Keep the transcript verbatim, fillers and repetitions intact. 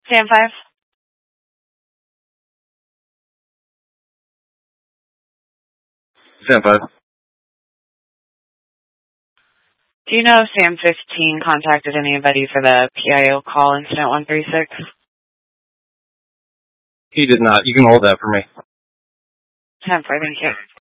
Sam five. Sam five. Do you know if Sam fifteen contacted anybody for the P I O call incident one three six? He did not. You can hold that for me. Sam five, thank you.